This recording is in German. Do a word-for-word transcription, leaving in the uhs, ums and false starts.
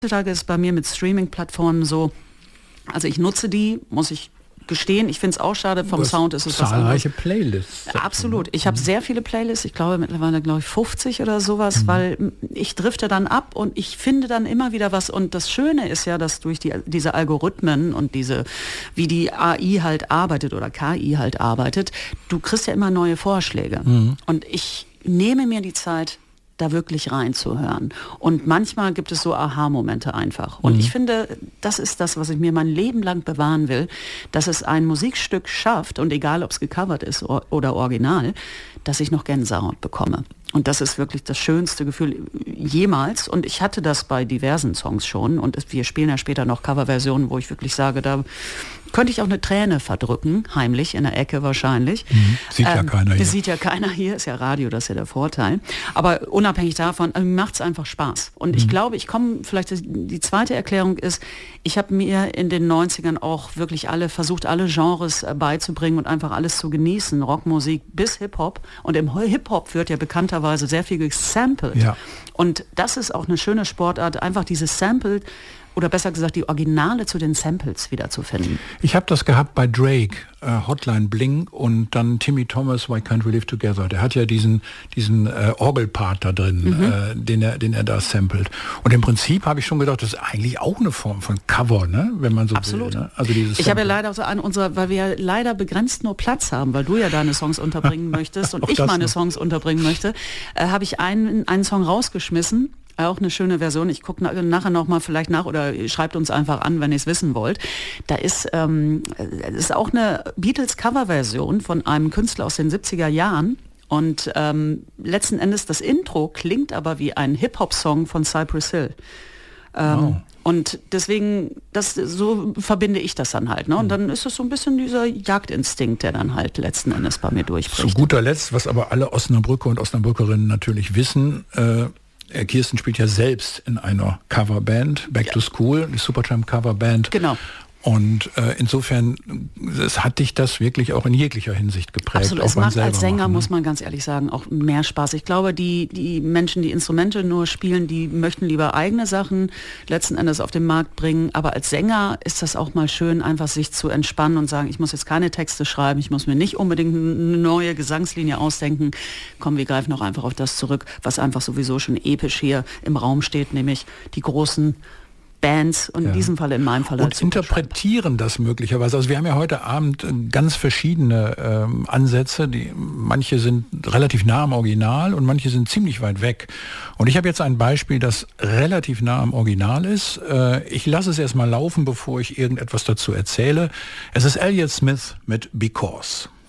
Heutzutage ist bei mir mit Streaming-Plattformen so, also ich nutze die, muss ich gestehen, ich finde es auch schade, vom Sound ist es was anderes. Zahlreiche Playlists. Absolut. Ich habe sehr viele Playlists, ich glaube mittlerweile glaube ich fünfzig oder sowas, mhm. weil ich drifte dann ab und ich finde dann immer wieder was. Und das Schöne ist ja, dass durch die, diese Algorithmen und diese, wie die A I halt arbeitet oder K I halt arbeitet, du kriegst ja immer neue Vorschläge. Mhm. Und ich nehme mir die Zeit, da wirklich reinzuhören. Und manchmal gibt es so Aha-Momente einfach. Und mhm. ich finde, das ist das, was ich mir mein Leben lang bewahren will, dass es ein Musikstück schafft, und egal, ob es gecovert ist oder original, dass ich noch Gänsehaut bekomme. Und das ist wirklich das schönste Gefühl jemals. Und ich hatte das bei diversen Songs schon. Und wir spielen ja später noch Coverversionen, wo ich wirklich sage, da könnte ich auch eine Träne verdrücken, heimlich, in der Ecke wahrscheinlich. Mhm. Sieht ähm, ja keiner hier. Das sieht ja keiner hier, ist ja Radio, das ist ja der Vorteil. Aber unabhängig davon, macht es einfach Spaß. Und mhm. ich glaube, ich komme, vielleicht die zweite Erklärung ist, ich habe mir in den neunzigern auch wirklich alle, versucht, alle Genres beizubringen und einfach alles zu genießen. Rockmusik bis Hip-Hop. Und im Hip-Hop wird ja bekannterweise sehr viel gesampelt. Ja. Und das ist auch eine schöne Sportart, einfach dieses Sample, oder besser gesagt die Originale zu den Samples wiederzufinden. Ich habe das gehabt bei Drake, äh, Hotline Bling, und dann Timmy Thomas, Why Can't We Live Together. Der hat ja diesen, diesen äh, Orgelpart da drin, mhm. äh, den, er, den er da samplet. Und im Prinzip habe ich schon gedacht, das ist eigentlich auch eine Form von Cover, ne? Wenn man so Absolut. will. Ne? Also dieses ich habe ja leider so an unserer, weil wir ja leider begrenzt nur Platz haben, weil du ja deine Songs unterbringen möchtest und ich meine noch. Songs unterbringen möchte, äh, habe ich einen, einen Song rausgeschmissen. Auch eine schöne Version. Ich gucke na, nachher noch mal vielleicht nach oder schreibt uns einfach an, wenn ihr es wissen wollt. Da ist, ähm, ist auch eine Beatles-Cover-Version von einem Künstler aus den siebziger Jahren. Und ähm, letzten Endes das Intro klingt aber wie ein Hip-Hop-Song von Cypress Hill. Ähm, wow. Und deswegen, das, so verbinde ich das dann halt. Ne? Und dann ist es so ein bisschen dieser Jagdinstinkt, der dann halt letzten Endes bei mir durchbricht. Zu guter Letzt, was aber alle Osnabrücker und Osnabrückerinnen natürlich wissen, äh, Kirsten spielt ja selbst in einer Coverband, Back ja. to School, die Supertramp Coverband. Genau. Und äh, insofern, es hat dich das wirklich auch in jeglicher Hinsicht geprägt. Absolut, es macht als Sänger, machen, ne? muss man ganz ehrlich sagen, auch mehr Spaß. Ich glaube, die, die Menschen, die Instrumente nur spielen, die möchten lieber eigene Sachen letzten Endes auf den Markt bringen. Aber als Sänger ist das auch mal schön, einfach sich zu entspannen und sagen, ich muss jetzt keine Texte schreiben, ich muss mir nicht unbedingt eine neue Gesangslinie ausdenken. Komm, wir greifen auch einfach auf das zurück, was einfach sowieso schon episch hier im Raum steht, nämlich die großen Bands und ja. in diesem Fall, in meinem Fall. Und interpretieren das möglicherweise. Also wir haben ja heute Abend ganz verschiedene ähm, Ansätze. Die, manche sind relativ nah am Original und manche sind ziemlich weit weg. Und ich habe jetzt ein Beispiel, das relativ nah am Original ist. Äh, ich lasse es erstmal laufen, bevor ich irgendetwas dazu erzähle. Es ist Elliott Smith mit Because.